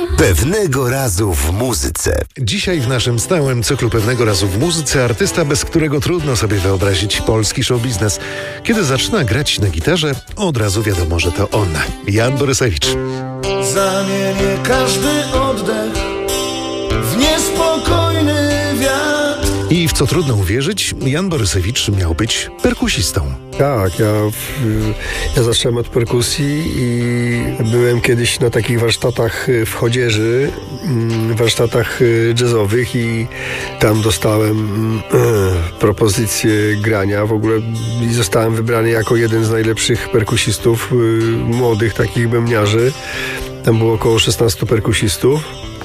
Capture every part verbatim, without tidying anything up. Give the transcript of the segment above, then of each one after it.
Pewnego razu w muzyce. Dzisiaj w naszym stałym cyklu Pewnego razu w muzyce artysta, bez którego trudno sobie wyobrazić polski show biznes. Kiedy zaczyna grać na gitarze, od razu wiadomo, że to on. Jan Borysewicz. Zamienię każdy oddech w niespokojny wiatr. I w co trudno uwierzyć, Jan Borysewicz miał być perkusistą. Tak, ja, ja zacząłem od perkusji i byłem kiedyś na takich warsztatach w Chodzieży, warsztatach jazzowych i tam dostałem e, propozycję grania w ogóle i zostałem wybrany jako jeden z najlepszych perkusistów, e, młodych takich bębniarzy. Tam było około szesnastu perkusistów.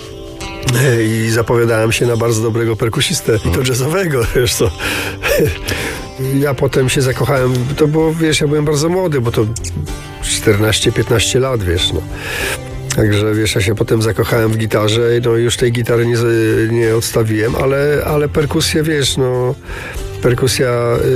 I zapowiadałem się na bardzo dobrego perkusistę i to jazzowego, wiesz co. Ja potem się zakochałem, to było, wiesz, ja byłem bardzo młody, bo to czternaście piętnaście lat, wiesz, no. Także, wiesz, ja się potem zakochałem w gitarze, no i już tej gitary nie, nie odstawiłem, ale, ale perkusję, wiesz, no... Perkusja,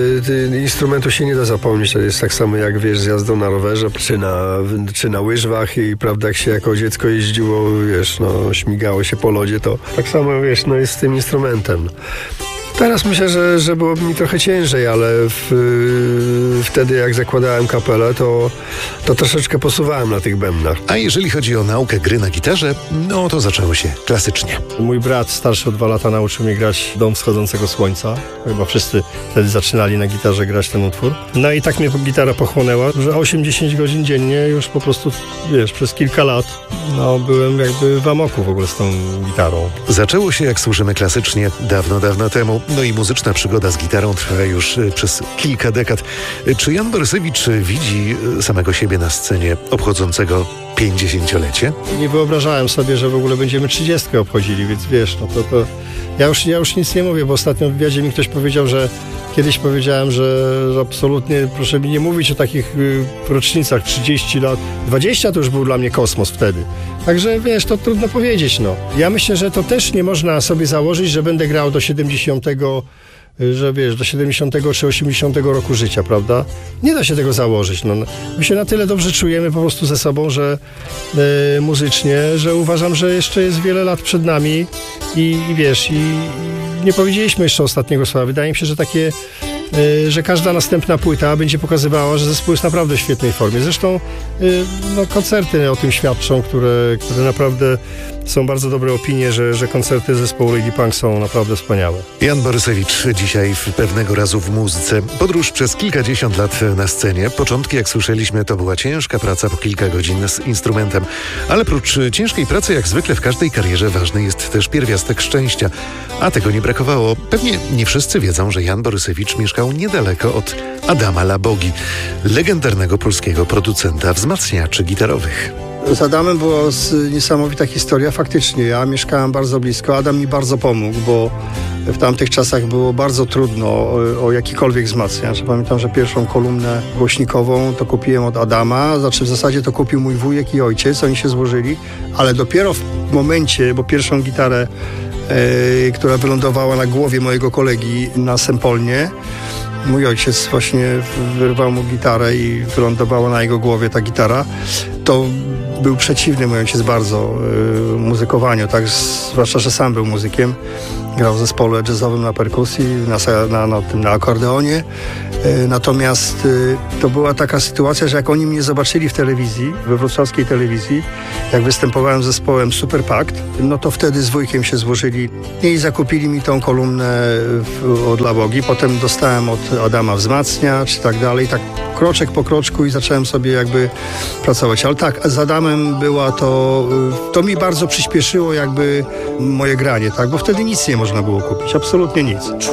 y, instrumentu się nie da zapomnieć, to jest tak samo jak, wiesz, z jazdą na rowerze, czy na, czy na łyżwach i prawda, jak się jako dziecko jeździło, wiesz, no, śmigało się po lodzie, to tak samo, wiesz, no, jest z tym instrumentem. Teraz myślę, że, że byłoby mi trochę ciężej, ale w, y, wtedy jak zakładałem kapelę, to, to troszeczkę posuwałem na tych bębnach. A jeżeli chodzi o naukę gry na gitarze, no to zaczęło się klasycznie. Mój brat starszy o dwa lata nauczył mnie grać Dom wschodzącego słońca. Chyba wszyscy wtedy zaczynali na gitarze grać ten utwór. No i tak mnie gitara pochłonęła, że osiem dziesięć godzin dziennie już po prostu, wiesz, przez kilka lat no, byłem jakby w amoku w ogóle z tą gitarą. Zaczęło się, jak słyszymy, klasycznie dawno, dawno temu. No i muzyczna przygoda z gitarą trwa już przez kilka dekad. Czy Jan Borysewicz widzi samego siebie na scenie obchodzącego pięćdziesięciolecie? Nie wyobrażałem sobie, że w ogóle będziemy trzydziestkę obchodzili, więc wiesz, no to, to ja już, ja już nic nie mówię, bo ostatnio w wywiadzie mi ktoś powiedział, że kiedyś powiedziałem, że, że absolutnie proszę mi nie mówić o takich y, rocznicach trzydzieści lat. dwadzieścia to już był dla mnie kosmos wtedy. Także wiesz, to trudno powiedzieć, no. Ja myślę, że to też nie można sobie założyć, że będę grał do siedemdziesiątego, że wiesz, do siedemdziesiątego czy osiemdziesiątego roku życia, prawda? Nie da się tego założyć, no. My się na tyle dobrze czujemy po prostu ze sobą, że y, muzycznie, że uważam, że jeszcze jest wiele lat przed nami i, i wiesz, i nie powiedzieliśmy jeszcze ostatniego słowa. Wydaje mi się, że takie, y, że każda następna płyta będzie pokazywała, że zespół jest naprawdę w świetnej formie. Zresztą y, no, koncerty o tym świadczą, które, które naprawdę są bardzo dobre opinie, że, że koncerty zespołu Lady Punk są naprawdę wspaniałe. Jan Borysewicz dzisiaj w Pewnego razu w muzyce. Podróż przez kilkadziesiąt lat na scenie. Początki, jak słyszeliśmy, to była ciężka praca po kilka godzin z instrumentem. Ale prócz ciężkiej pracy, jak zwykle w każdej karierze, ważny jest też pierwiastek szczęścia. A tego nie brakowało. Pewnie nie wszyscy wiedzą, że Jan Borysewicz mieszkał niedaleko od Adama Labogi, legendarnego polskiego producenta wzmacniaczy gitarowych. Z Adamem była niesamowita historia. Faktycznie, ja mieszkałem bardzo blisko. Adam mi bardzo pomógł, bo w tamtych czasach było bardzo trudno o, o jakikolwiek wzmacniacz. Pamiętam, że pierwszą kolumnę głośnikową to kupiłem od Adama. Znaczy w zasadzie to kupił mój wujek i ojciec. Oni się złożyli, ale dopiero w momencie, bo pierwszą gitarę, e, która wylądowała na głowie mojego kolegi na Sempolnie, mój ojciec właśnie wyrwał mu gitarę i wylądowała na jego głowie ta gitara. To był przeciwny mój ojciec bardzo y, muzykowaniu, tak, zwłaszcza, że sam był muzykiem. Grał w zespole jazzowym na perkusji, na, na, na, tym, na akordeonie. Y, natomiast y, to była taka sytuacja, że jak oni mnie zobaczyli w telewizji, we wrocławskiej telewizji, jak występowałem z zespołem Super Pact, no to wtedy z wujkiem się złożyli i zakupili mi tą kolumnę w, od Labogi. Potem dostałem od Adama wzmacniacz i tak dalej, tak kroczek po kroczku i zacząłem sobie jakby pracować. Ale tak, z Adamem była to, to mi bardzo przyspieszyło jakby moje granie, tak, bo wtedy nic nie można było kupić, absolutnie nic.